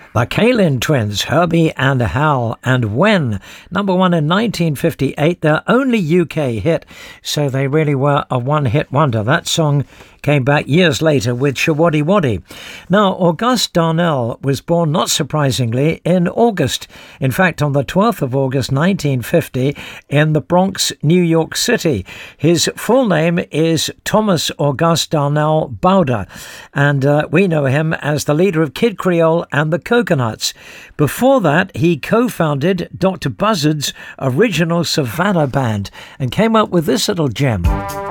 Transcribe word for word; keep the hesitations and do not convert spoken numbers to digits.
The Kalin Twins, Herbie and Hal, and When, number one in nineteen fifty-eight, their only U K hit, so they really were a one-hit wonder. That song came back years later with Shawaddy Waddy. Now, Auguste Darnell was born, not surprisingly, in August. In fact, on the twelfth of August nineteen fifty, in the Bronx, New York City. His full name is Thomas Auguste Darnell Bowder, and uh, we know him as the leader of Kid Creole and the Coconuts. Before that, he co-founded Doctor Buzzard's original Savannah band and came up with this little gem.